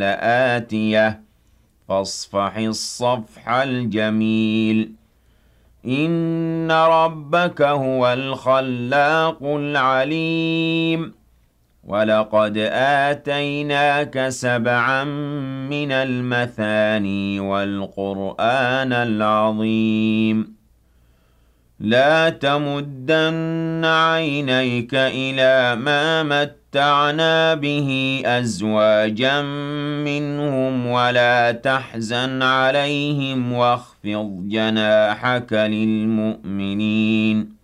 لآتية فاصفح الصفح الجميل إن ربك هو الخلاق العليم ولقد آتيناك سبعا من المثاني والقرآن العظيم لا تمدن عينيك إلى ما متعنا به أزواجا منهم ولا تحزن عليهم واخفض جناحك للمؤمنين